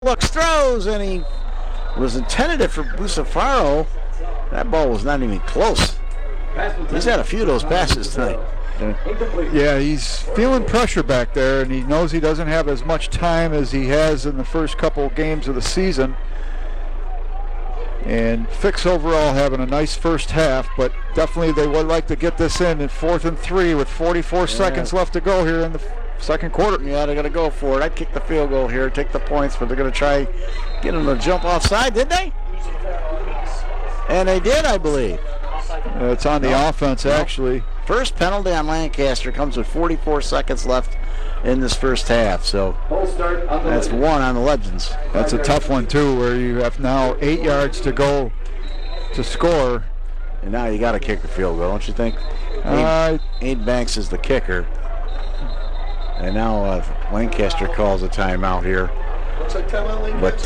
Looks, throws, and he was intended for Bucefaro. That ball was not even close. He's had a few of those passes tonight. Yeah, he's feeling pressure back there, and he knows he doesn't have as much time as he has in the first couple games of the season. And Fix overall having a nice first half, but definitely they would like to get this in 4th and 3 with 44 seconds left to go here in the second quarter. Yeah, they're going to go for it. I'd kick the field goal here, take the points, but they're going to try get him to jump offside, did they? And they did, I believe. It's on the offense, actually. First penalty on Lancaster comes with 44 seconds left in this first half, so that's one on the Legends. That's a tough one, too, where you have now 8 yards to go to score. And now you got to kick the field goal, don't you think? Aid Banks is the kicker. And now Lancaster calls a timeout here. But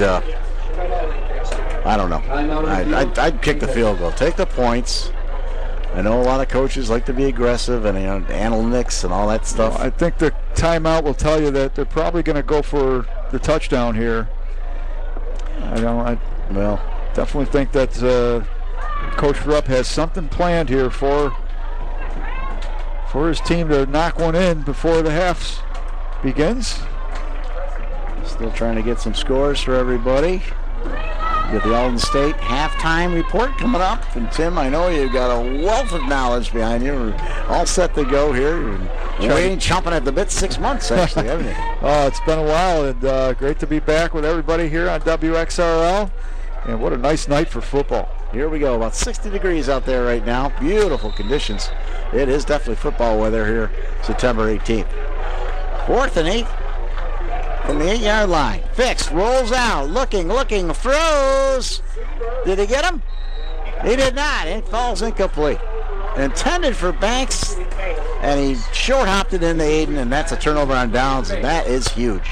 I don't know. I'd kick the field goal. Take the points. I know a lot of coaches like to be aggressive and analytics and all that stuff. Well, I think the timeout will tell you that they're probably going to go for the touchdown here. I definitely think that Coach Rupp has something planned here for his team to knock one in before the half begins. Still trying to get some scores for everybody. Get the Alden State halftime report coming up. And Tim, I know you've got a wealth of knowledge behind you. We're all set to go here. You're waiting, chomping at the bit. 6 months, actually, haven't you? Oh, it's been a while, and great to be back with everybody here on WXRL. And what a nice night for football. Here we go, about 60 degrees out there right now. Beautiful conditions. It is definitely football weather here, September 18th. 4th and 8 from the 8-yard line. Fix, rolls out, looking, throws. Did he get him? He did not. It falls incomplete. Intended for Banks, and he short-hopped it into Aiden, and that's a turnover on downs, and that is huge.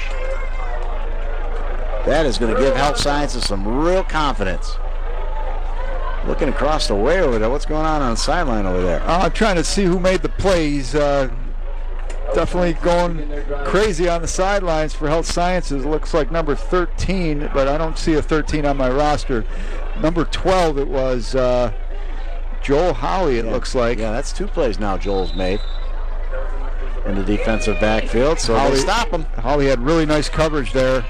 That is going to give Health Sciences some real confidence. Looking across the way over there. What's going on the sideline over there? I'm trying to see who made the plays. Definitely going crazy on the sidelines for Health Sciences. Looks like number 13, but I don't see a 13 on my roster. Number 12, it was Joel Holly, it looks like. Yeah, that's 2 plays now Joel's made in the defensive backfield, so they stop him. Holly had really nice coverage there.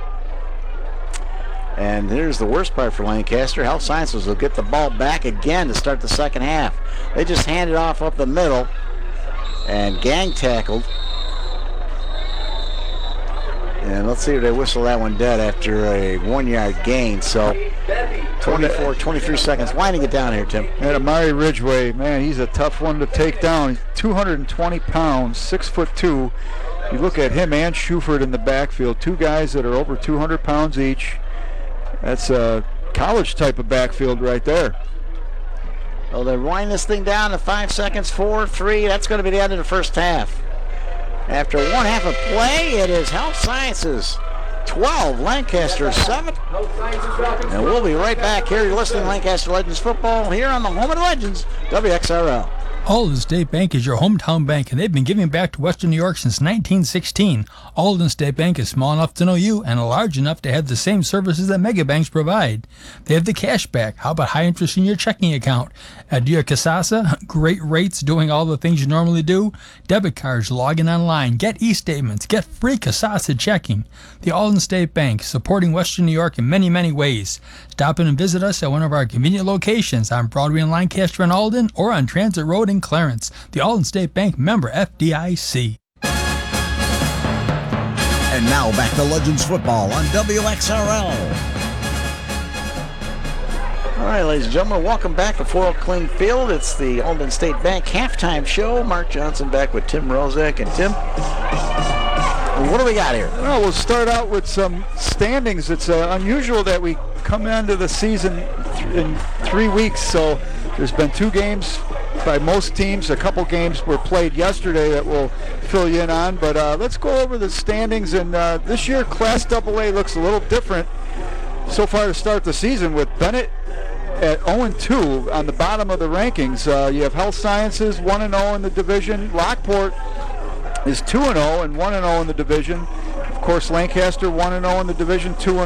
And here's the worst part for Lancaster. Health Sciences will get the ball back again to start the second half. They just hand it off up the middle, and gang tackled. And let's see if they whistle that one dead after a 1-yard gain. So 23 seconds. Winding it down here, Tim. And Amari Ridgway, man, he's a tough one to take down. He's 220 pounds, 6'2". You look at him and Shuford in the backfield, 2 guys that are over 200 pounds each. That's a college type of backfield right there. Well, they wind this thing down to 5 seconds, 4, 3. That's going to be the end of the first half. After 1 half of play, it is Health Sciences 12, Lancaster 7. And we'll be right back here. You're listening to Lancaster Legends football here on the home of the Legends, WXRL. Alden State Bank is your hometown bank, and they've been giving back to Western New York since 1916. Alden State Bank is small enough to know you and large enough to have the same services that mega banks provide. They have the cash back. How about high interest in your checking account? Adia Casasa, great rates doing all the things you normally do. Debit cards, login online, get e-statements, get free Casasa checking. The Alden State Bank, supporting Western New York in many, many ways. Stop in and visit us at one of our convenient locations on Broadway in Lancaster and Alden, or on Transit Road in Clarence. The Alden State Bank, member FDIC. And now back to Legends football on WXRL. All right, ladies and gentlemen, welcome back to Fort Kling Field. It's the Alden State Bank halftime show. Mark Johnson back with Tim Rozek. And Tim, what do we got here? Well, we'll start out with some standings. It's unusual that we come into the season in 3 weeks, so there's been 2 games by most teams. A couple games were played yesterday that we'll fill you in on, but let's go over the standings. And this year, Class AA looks a little different so far to start the season, with Bennett at 0-2 on the bottom of the rankings. You have Health Sciences 1-0 in the division. Lockport is 2-0 and 1-0 in the division. Of course, Lancaster 1-0 in the division, 2-0